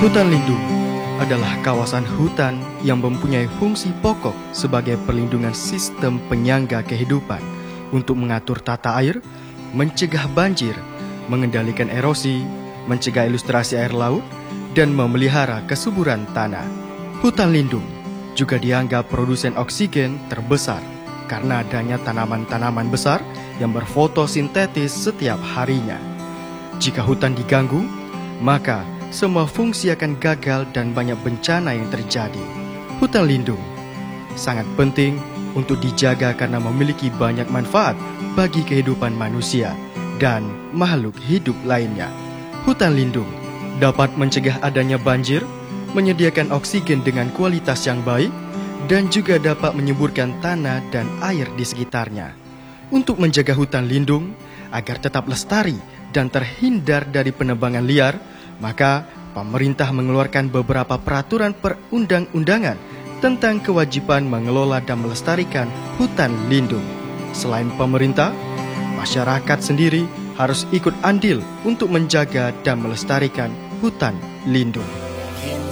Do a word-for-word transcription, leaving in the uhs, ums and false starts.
Hutan lindung adalah kawasan hutan yang mempunyai fungsi pokok sebagai perlindungan sistem penyangga kehidupan untuk mengatur tata air, mencegah banjir, mengendalikan erosi, mencegah ilustrasi air laut, dan memelihara kesuburan tanah. Hutan lindung juga dianggap produsen oksigen terbesar karena adanya tanaman-tanaman besar yang berfotosintesis setiap harinya. Jika hutan diganggu, maka semua fungsi akan gagal dan banyak bencana yang terjadi. Hutan lindung sangat penting untuk dijaga karena memiliki banyak manfaat bagi kehidupan manusia dan makhluk hidup lainnya. Hutan lindung dapat mencegah adanya banjir, menyediakan oksigen dengan kualitas yang baik, dan juga dapat menyuburkan tanah dan air di sekitarnya. Untuk menjaga hutan lindung agar tetap lestari dan terhindar dari penebangan liar, maka pemerintah mengeluarkan beberapa peraturan perundang-undangan tentang kewajiban mengelola dan melestarikan hutan lindung. Selain pemerintah, masyarakat sendiri harus ikut andil untuk menjaga dan melestarikan hutan lindung.